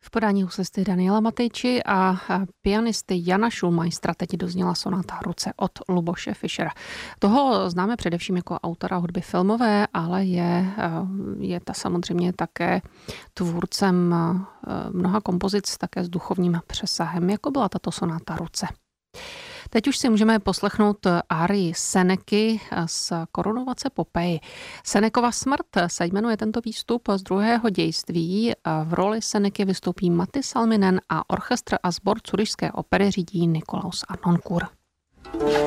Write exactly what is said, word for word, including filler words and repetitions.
V podání huslisty Daniela Matejči a pianisty Jana Schulmeistera teď dozněla sonáta Ruce od Luboše Fischera. Toho známe především jako autora hudby filmové, ale je, je ta samozřejmě také tvůrcem mnoha kompozic, také s duchovním přesahem, jako byla tato sonáta Ruce. Teď už si můžeme poslechnout árii Seneky z Korunovace Popeye. Senekova smrt se jmenuje tento výstup z druhého dějství. V roli Seneky vystoupí Matti Salminen a orchestr a sbor Curyšské opery řídí Nikolaus Arnoncourt.